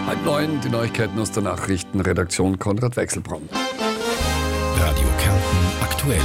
9:30, die Neuigkeiten aus der Nachrichtenredaktion Konrad Weichselbraun. Radio Kärnten aktuell.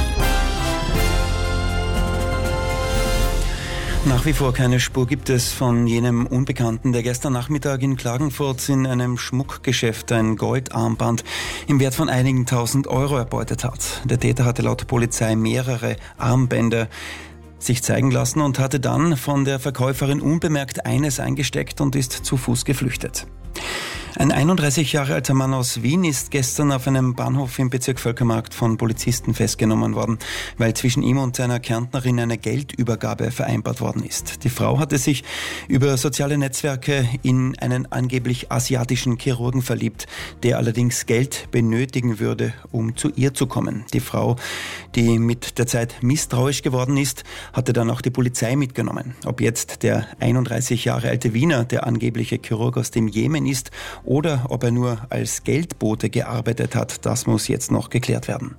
Nach wie vor keine Spur gibt es von jenem Unbekannten, der gestern Nachmittag in Klagenfurt in einem Schmuckgeschäft ein Goldarmband im Wert von einigen tausend Euro erbeutet hat. Der Täter hatte laut Polizei mehrere Armbänder sich zeigen lassen und hatte dann von der Verkäuferin unbemerkt eines eingesteckt und ist zu Fuß geflüchtet. Ein 31 Jahre alter Mann aus Wien ist gestern auf einem Bahnhof im Bezirk Völkermarkt von Polizisten festgenommen worden, weil zwischen ihm und seiner Kärntnerin eine Geldübergabe vereinbart worden ist. Die Frau hatte sich über soziale Netzwerke in einen angeblich asiatischen Chirurgen verliebt, der allerdings Geld benötigen würde, um zu ihr zu kommen. Die Frau, die mit der Zeit misstrauisch geworden ist, hatte dann auch die Polizei mitgenommen. Ob jetzt der 31 Jahre alte Wiener der angebliche Chirurg aus dem Jemen ist oder ob er nur als Geldbote gearbeitet hat, das muss jetzt noch geklärt werden.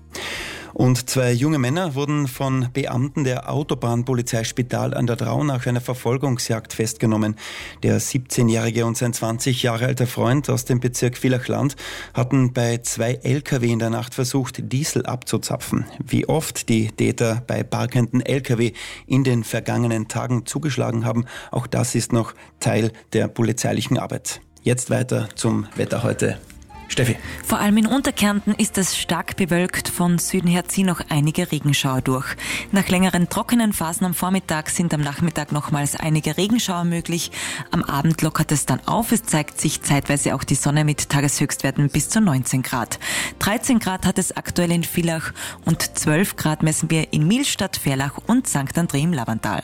Und 2 junge Männer wurden von Beamten der Autobahnpolizei Spital an der Drau nach einer Verfolgungsjagd festgenommen. Der 17-jährige und sein 20 Jahre alter Freund aus dem Bezirk Villachland hatten bei 2 LKW in der Nacht versucht, Diesel abzuzapfen. Wie oft die Täter bei parkenden LKW in den vergangenen Tagen zugeschlagen haben, auch das ist noch Teil der polizeilichen Arbeit. Jetzt weiter zum Wetter heute. Steffi. Vor allem in Unterkärnten ist es stark bewölkt. Von Süden her ziehen noch einige Regenschauer durch. Nach längeren trockenen Phasen am Vormittag sind am Nachmittag nochmals einige Regenschauer möglich. Am Abend lockert es dann auf. Es zeigt sich zeitweise auch die Sonne mit Tageshöchstwerten bis zu 19 Grad. 13 Grad hat es aktuell in Villach und 12 Grad messen wir in Milstadt, Verlach und St. André im Lavantal.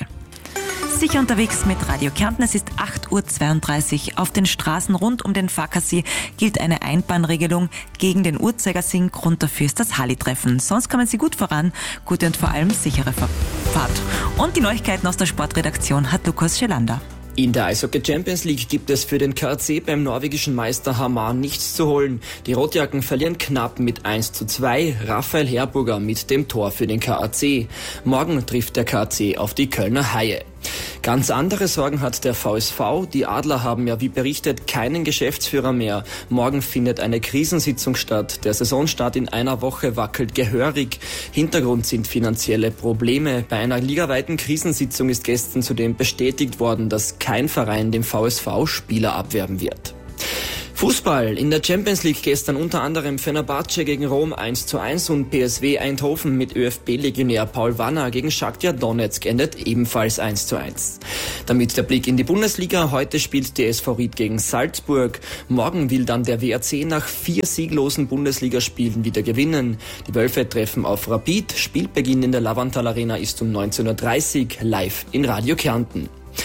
Sicher unterwegs mit Radio Kärnten. Es ist 8:32 Uhr. Auf den Straßen rund um den Farkasee gilt eine Einbahnregelung gegen den Uhrzeigersinn. Grund dafür ist das Halli-Treffen. Sonst kommen Sie gut voran. Gute und vor allem sichere Fahrt. Und die Neuigkeiten aus der Sportredaktion hat Lukas Schelander. In der Eishockey Champions League gibt es für den KAC beim norwegischen Meister Hamar nichts zu holen. Die Rotjacken verlieren knapp mit 1:2. Raphael Herburger mit dem Tor für den KAC. Morgen trifft der KAC auf die Kölner Haie. Ganz andere Sorgen hat der VSV. Die Adler haben ja, wie berichtet, keinen Geschäftsführer mehr. Morgen findet eine Krisensitzung statt. Der Saisonstart in einer Woche wackelt gehörig. Hintergrund sind finanzielle Probleme. Bei einer ligaweiten Krisensitzung ist gestern zudem bestätigt worden, dass kein Verein dem VSV Spieler abwerben wird. Fußball. In der Champions League gestern unter anderem Fenerbahce gegen Rom 1:1 und PSV Eindhoven mit ÖFB-Legionär Paul Wanner gegen Shakhtar Donetsk endet ebenfalls 1:1. Damit der Blick in die Bundesliga. Heute spielt die SV Ried gegen Salzburg. Morgen will dann der WRC nach 4 sieglosen Bundesligaspielen wieder gewinnen. Die Wölfe treffen auf Rapid. Spielbeginn in der Lavantal Arena ist um 19:30 Uhr live in Radio Kärnten.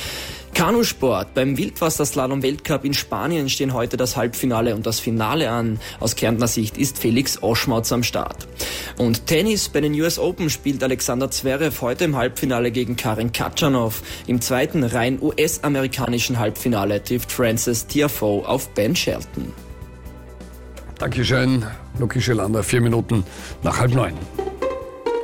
Kanusport. Beim Wildwasserslalom-Weltcup in Spanien stehen heute das Halbfinale und das Finale an. Aus Kärntner Sicht ist Felix Oschmautz am Start. Und Tennis. Bei den US Open spielt Alexander Zverev heute im Halbfinale gegen Karen Khachanov. Im zweiten rein US-amerikanischen Halbfinale trifft Frances Tiafoe auf Ben Shelton. Dankeschön, Lukas Schelander, 4 Minuten nach 8:30.